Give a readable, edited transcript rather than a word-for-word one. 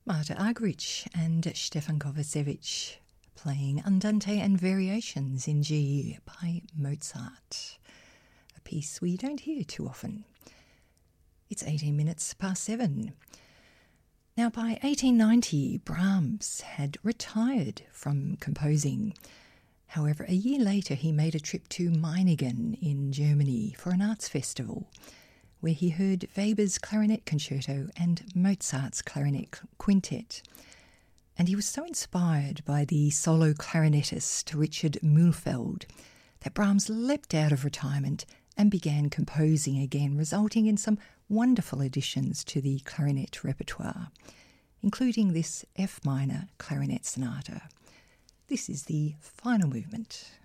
Marta Argerich and Stefan Kovacevic playing Andante and Variations in G by Mozart, a piece we don't hear too often. It's 18 minutes past 7. Now, by 1890, Brahms had retired from composing. However, a year later, he made a trip to Meiningen in Germany for an arts festival, where he heard Weber's clarinet concerto and Mozart's clarinet quintet. And he was so inspired by the solo clarinetist Richard Mühlfeld that Brahms leapt out of retirement and began composing again, resulting in some wonderful additions to the clarinet repertoire, including this F minor clarinet sonata. This is the final movement.